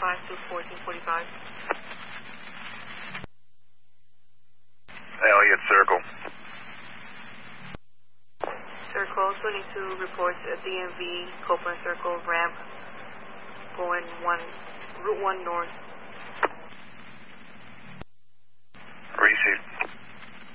to 1445. Elliott Circle. Circle 22 reports a DMV, Copeland Circle, ramp going Route 1 north.